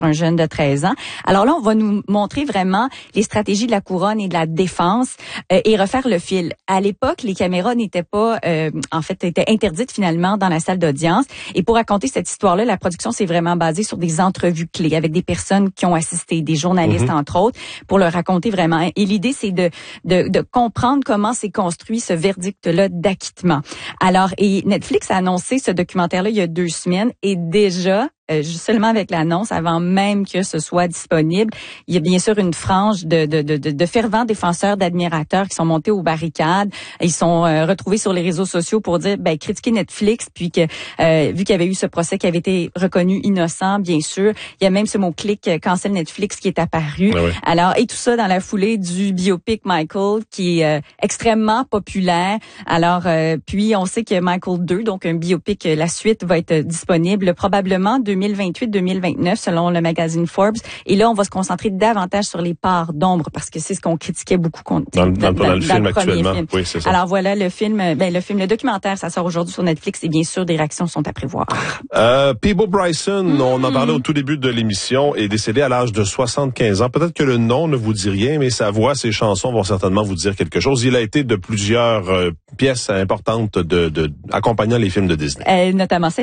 un jeune de 13 ans. Alors là, on va nous montrer vraiment les stratégies de la couronne et de la défense et refaire le fil. À l'époque, les caméras n'étaient pas, étaient interdites finalement dans la salle d'audience. Et pour raconter cette histoire-là, la production s'est vraiment basée sur des entrevues clés avec des personnes qui ont assisté, des journalistes entre autres, pour leur raconter vraiment. Et l'idée, c'est de comprendre comment s'est construit ce verdict-là d'acquittement. Alors, et Netflix a annoncé ce documentaire-là il y a 2 semaines et déjà, seulement avec l'annonce, avant même que ce soit disponible, il y a bien sûr une frange de fervents défenseurs, d'admirateurs qui sont montés aux barricades. Ils sont retrouvés sur les réseaux sociaux pour dire, critiquer Netflix, puis que vu qu'il y avait eu ce procès qui avait été reconnu innocent, bien sûr, il y a même ce mot-clic cancel Netflix qui est apparu. Oui. Alors, et tout ça dans la foulée du biopic Michael, qui est extrêmement populaire. Alors, puis on sait que Michael 2, donc un biopic, la suite va être disponible probablement 2028-2029 selon le magazine Forbes. Et là, on va se concentrer davantage sur les parts d'ombre parce que c'est ce qu'on critiquait beaucoup dans le film actuellement. Film. Oui, c'est ça. Alors voilà, le documentaire, ça sort aujourd'hui sur Netflix et bien sûr, des réactions sont à prévoir. Peabo Bryson, on en parlait au tout début de l'émission, est décédé à l'âge de 75 ans. Peut-être que le nom ne vous dit rien, mais sa voix, ses chansons vont certainement vous dire quelque chose. Il a été de plusieurs pièces importantes accompagnant les films de Disney. Notamment celle